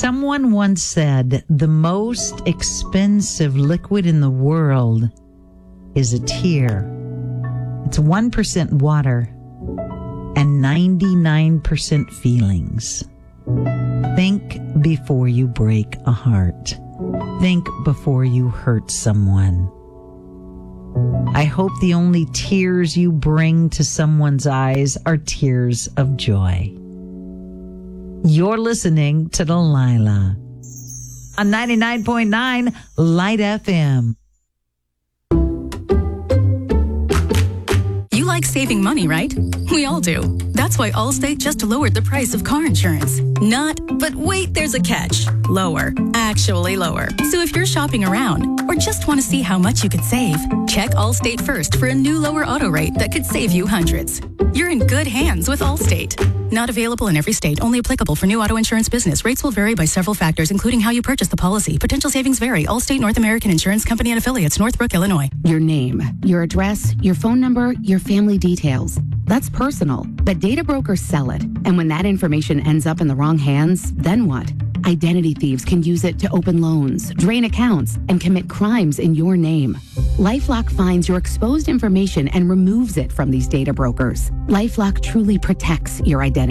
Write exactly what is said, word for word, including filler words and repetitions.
Someone once said the most expensive liquid in the world is a tear. It's one percent water and ninety-nine percent feelings. Think before you break a heart. Think before you hurt someone. I hope the only tears you bring to someone's eyes are tears of joy. You're listening to Delilah on ninety-nine point nine Light F M. You like saving money, right? We all do. That's why Allstate just lowered the price of car insurance. Not, but wait, there's a catch. Lower. Actually lower. So if you're shopping around or just want to see how much you could save, check Allstate first for a new lower auto rate that could save you hundreds. You're in good hands with Allstate. Not available in every state. Only applicable for new auto insurance business. Rates will vary by several factors, including how you purchase the policy. Potential savings vary. Allstate North American Insurance Company and Affiliates, Northbrook, Illinois. Your name, your address, your phone number, your family details. That's personal, but data brokers sell it. And when that information ends up in the wrong hands, then what? Identity thieves can use it to open loans, drain accounts, and commit crimes in your name. LifeLock finds your exposed information and removes it from these data brokers. LifeLock truly protects your identity.